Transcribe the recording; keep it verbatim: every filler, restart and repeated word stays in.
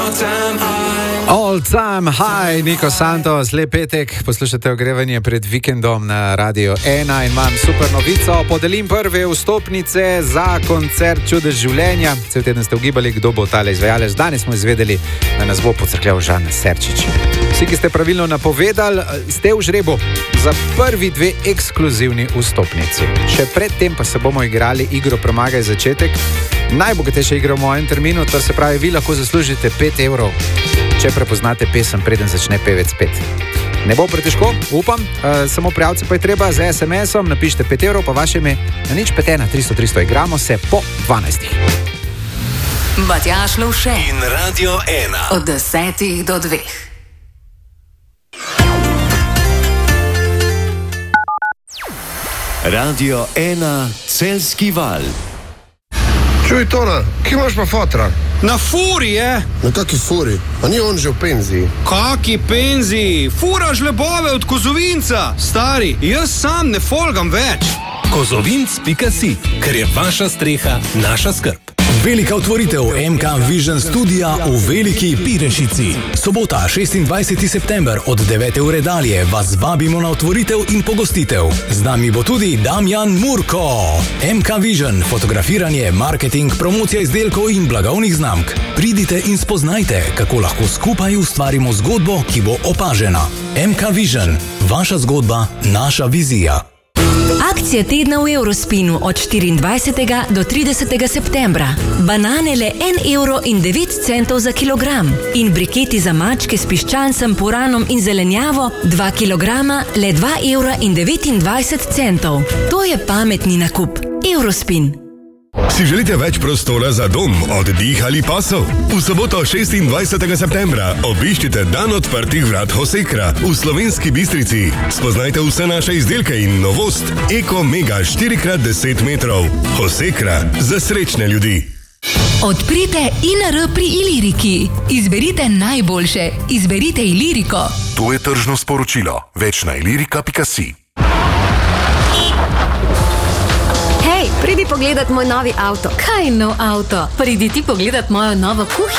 All time high, Niko Santos, lep petek, poslušate ogrevanje pred vikendom na Radio ena in imam super novico, podelim prve vstopnice za koncert Čudež življenja. Cel teden ste ugibali, kdo bo tale izvajalec, danes smo izvedeli, da nas bo pocrkljal Žan Serčič. Vsi, ki ste pravilno napovedali, ste v žrebu za prvi dve ekskluzivni vstopnici. Še predtem pa se bomo igrali igro Premagaj začetek, najbogatejša igra v mojem terminu, to se pravi, vi lahko zaslužite pet evrov, če prepoznate pesem, preden začne pevec pet. Ne bo pretežko, upam, e, samo prijavce pa je treba z es em esom, napišite pet evrov, pa vaše ime na nič pet ena tristo tristo, igramo se po dvanajstih. Matjaž Lovše in Radio ena od desetih do dveh. Radio ena, Celjski val. Čuj, Tona, kje imaš pa fotra? Na furi je. Na kaki furi? A ni on že v penziji? Kaki penziji? Furaš lebove od Kozovinca. Stari, jaz sam ne folgam več. Kozovinc pika si, ker je vaša streha naša skrb. Velika otvoritev em ka Vision studija v Veliki Pirešici. Sobota, šestindvajseti september od devete ure dalje vas vabimo na otvoritev in pogostitev. Z nami bo tudi Damjan Murko. em ka Vision, fotografiranje, marketing, promocija izdelkov in blagovnih znamk. Pridite in spoznajte, kako lahko skupaj ustvarimo zgodbo, ki bo opažena. em ka Vision, vaša zgodba, naša vizija. Akcija tedna v Eurospinu od štiriindvajsetega do tridesetega septembra. Banane le en evro in devet centov za kilogram. In briketi za mačke s piščancem, puranom in zelenjavo dva kilograma le dva evra in devetindvajset centov. To je pametni nakup. Eurospin. Si želite več prostora za dom, oddih ali pasov? V soboto šestindvajsetega septembra obiščite dan odprtih vrat Hosekra v Slovenski Bistrici. Spoznajte vse naše izdelke in novost Eko Mega štiri krat deset metrov. Hosekra za srečne ljudi. Odprite I N R pri Iliriki. Izberite najboljše. Izberite Iliriko. To je tržno sporočilo. Več na ilirika pika si. Pridi pogledat moj novi avto. Kaj nov avto? Pridi ti pogledat mojo novo kuhinjo.